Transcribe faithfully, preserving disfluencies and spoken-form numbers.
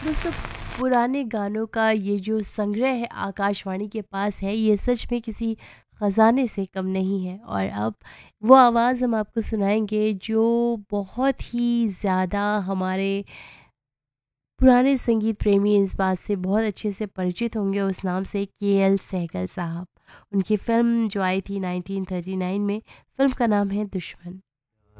दोस्तों, पुराने गानों का ये जो संग्रह है आकाशवाणी के पास है, ये सच में किसी ख़ज़ाने से कम नहीं है। और अब वो आवाज़ हम आपको सुनाएँगे जो बहुत ही ज़्यादा हमारे पुराने संगीत प्रेमी इस बात से बहुत अच्छे से परिचित होंगे, उस नाम से के एल सहगल साहब। उनकी फ़िल्म जो आई थी नाइनटीन थर्टी नाइन में, फ़िल्म का नाम है दुश्मन।